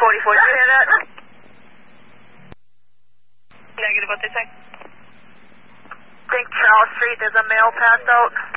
44, did you hear that? Negative, what they say? I think Charles Street, there's a male passed out.